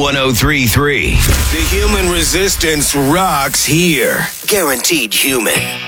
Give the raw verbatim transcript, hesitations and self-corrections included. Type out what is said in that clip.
one oh three point three. The human resistance rocks here. Guaranteed human.